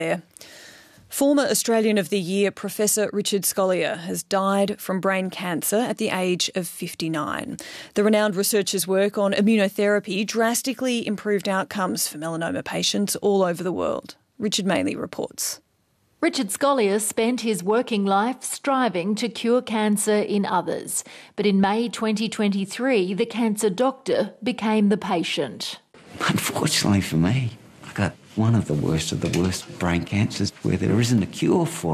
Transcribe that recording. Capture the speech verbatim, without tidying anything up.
there. Former Australian of the Year Professor Richard Scolyer has died from brain cancer at the age of fifty-nine. The renowned researcher's work on immunotherapy drastically improved outcomes for melanoma patients all over the world. Richard Maley reports. Richard Scolyer spent his working life striving to cure cancer in others. But in May twenty twenty-three, the cancer doctor became the patient. Unfortunately for me, I got one of the worst of the worst brain cancers where there isn't a cure for it.